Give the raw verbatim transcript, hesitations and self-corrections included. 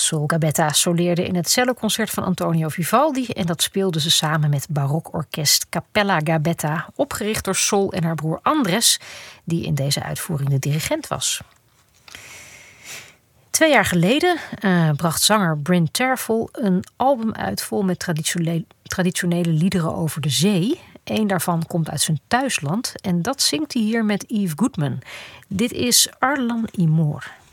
Sol Gabetta soleerde in het celloconcert van Antonio Vivaldi en dat speelde ze samen met barokorkest Cappella Gabetta, opgericht door Sol en haar broer Andres, die in deze uitvoering de dirigent was. Twee jaar geleden uh, bracht zanger Bryn Terfel een album uit vol met traditionele, traditionele liederen over de zee. Eén daarvan komt uit zijn thuisland en dat zingt hij hier met Yves Goodman. Dit is Arlan y Mor.